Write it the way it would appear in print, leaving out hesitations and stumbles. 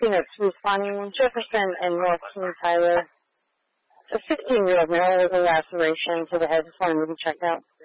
Phoenix responding, Jefferson and North King Tyler. A 16-year-old male with a laceration to the head. Just wanted to be checked out.